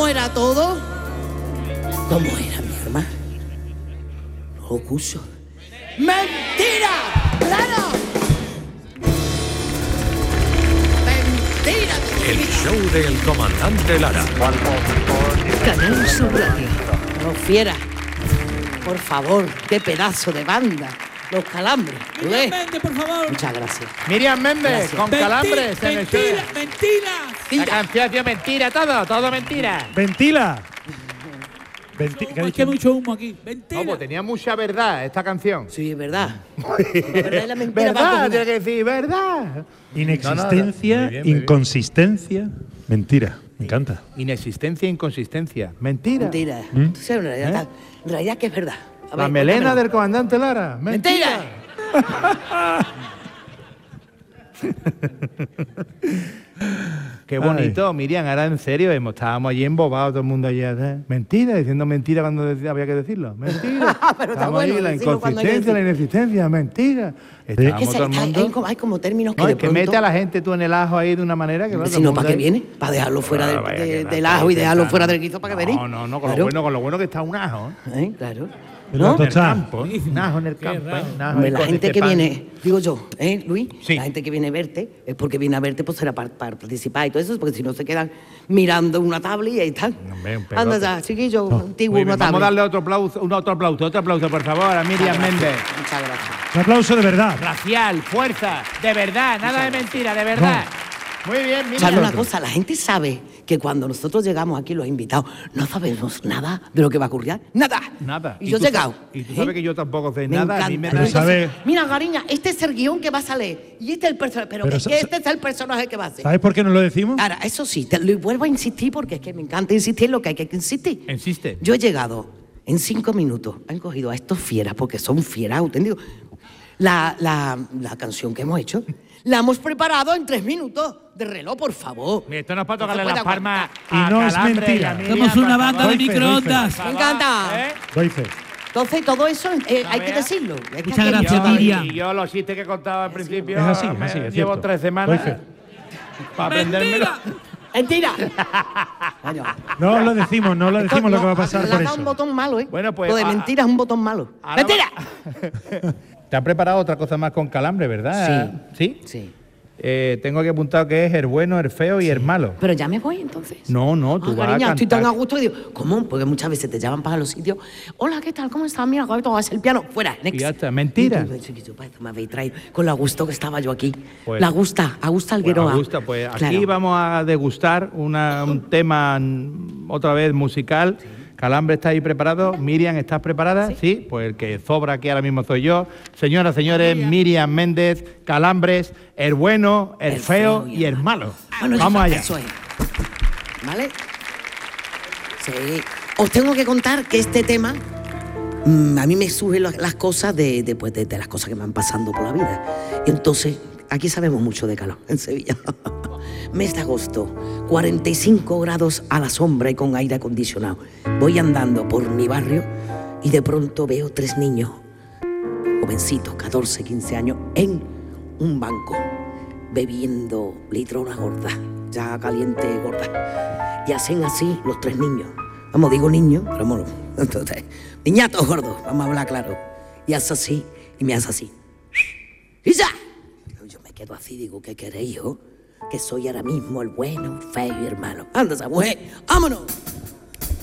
era todo? ¿Cómo era mi arma? Ocuso. ¡Mentira! ¡Claro! ¡Mentira! El show del comandante Lara. Canal Sur Radio. No, fiera. Por favor, qué pedazo de banda. Los Calambres. Miriam Méndez, por favor. Muchas gracias. Miriam Méndez, Gracias. con Calambres. Mentira, mentira. La canción, tío, mentira, todo mentira. Ventila. ¿Qué es que hay mucho humo aquí. Mentira. No, pues tenía mucha verdad esta canción. Sí, es verdad. La verdad y la mentira. Verdad, tiene que decir, verdad. Inexistencia, Muy bien, muy bien. inconsistencia, mentira. Me encanta. Inexistencia e inconsistencia. Mentira. Mentira. Tú sabes, en realidad que es verdad. A La ver, melena cuéntamelo. del comandante Lara. ¡Mentira! Qué bonito, Miriam, ahora en serio, estábamos allí embobados, todo el mundo allí. Mentira, diciendo mentira cuando había que decirlo. Mentira. Pero está Estábamos bueno allí, la decirlo cuando hay que inconsistencia, la decir. inexistencia, mentira. Que Estábamos todo el mundo. hay como términos que No, de es que pronto... mete a la gente tú en el ajo ahí de una manera que... Si no, ¿para qué viene? Para dejarlo fuera del ajo y dejarlo fuera del guiso, ¿para qué venir? No, Claro. con lo bueno que está un ajo. Claro. ¿No? En el campo, un ajo en el campo. Un ajo Hombre, ahí la con gente este que pan. viene, digo yo, Luis, Sí. la gente que viene a verte es porque viene a verte, pues será para participar y todo eso, porque si no se quedan mirando una tabla y ahí están. Hombre, un pegote. Anda ya, chiquillo, antiguo, Muy bien, una tabla. vamos a darle otro aplauso, por favor, a Miriam Méndez. Muchas gracias. Un aplauso de verdad. Glacial, fuerza, de verdad, nada de mentira, de verdad. Muy bien, ¿Sabes Miriam. una cosa? La gente sabe que cuando nosotros llegamos aquí, los invitados, no sabemos nada de lo que va a ocurrir. Nada. Nada. Y yo he tú llegado. Y tú sabes que yo tampoco sé Me nada. A mí encanta. me Pero sabe- Mira, Gariña, este es el guión que va a salir. Y este es el personaje. Pero Pero que sa- este es el personaje que va a ser. ¿Sabes por qué no lo decimos? Ahora, eso sí, te lo vuelvo a insistir porque es que me encanta insistir en lo que hay que insistir. Insiste. Yo he llegado en 5 minutos. Han cogido a estos fieras porque son fieras auténticos. La canción que hemos hecho la hemos preparado en 3 minutos de reloj, por favor. Mira, esto no es para No se tocarle puede las palmas Y a no es Calambre y a mentira. Miriam, Somos por una banda favor. de microondas. Me encanta. ¿Eh? Doy fe. Entonces, todo eso hay que vea. decirlo. Es que Muchas hay que- gracias, Miriam. Y yo los chistes que he contado al principio, Es así, me es llevo cierto. 3 semanas Doy fe. para aprendérmelo. ¡Mentira! Coño. No lo decimos, no lo Esto decimos lo no, que va a pasar le por has dado un eso. botón malo, ¿eh? Bueno, pues, Lo de mentira es un botón malo. ahora ¡Mentira! Te has preparado otra cosa más con Calambre, ¿verdad? ¿Sí? Sí. Tengo que apuntar que es el bueno, el feo y el malo. Pero ya me voy entonces. No, tú vas cariño, a estoy tan a cantar. gusto que digo, ¿cómo? Porque muchas veces te llaman para los sitios. Hola, ¿qué tal? ¿Cómo estás? Mira, Gabito, vas el piano. Fuera, next. Y ya está, mentira. Y tú, chiquillo, pues, me habéis traído con lo a gusto que estaba yo aquí. Pues- La gusta, Algueroa. Bueno, gusta, pues aquí Claro. vamos a degustar un tema otra vez musical. Calambre, ¿está ahí preparado? Miriam, ¿estás preparada? Sí. Pues el que sobra aquí ahora mismo soy yo. Señoras, señores, Miriam Méndez, Calambres, el bueno, el feo y el malo. Bueno, Vamos allá. Eso es. ¿Vale? Sí. Os tengo que contar que este tema, a mí me surgen las cosas de las cosas que me van pasando por la vida. Y entonces, aquí sabemos mucho de calor en Sevilla. Mes de agosto, 45 grados a la sombra y con aire acondicionado. Voy andando por mi barrio y de pronto veo 3 niños, jovencitos, 14, 15 años, en un banco, bebiendo litrona gorda, ya caliente gorda. Y hacen así los 3 niños. Vamos, digo niños, pero bueno, entonces, niñatos gordos, vamos a hablar claro. Y hace así, y me hace así. ¡Y ya! Yo me quedo así, digo, ¿qué queréis, hijo? Que soy ahora mismo el bueno, el feo y el malo. Anda esa mujer, vámonos.